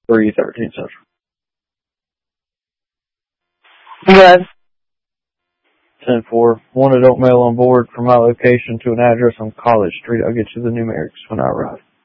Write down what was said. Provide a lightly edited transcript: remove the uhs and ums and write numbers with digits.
3:13 Central. Good. 10-4. One adult male on board from my location to an address on College Street. I'll get you the numerics when I arrive.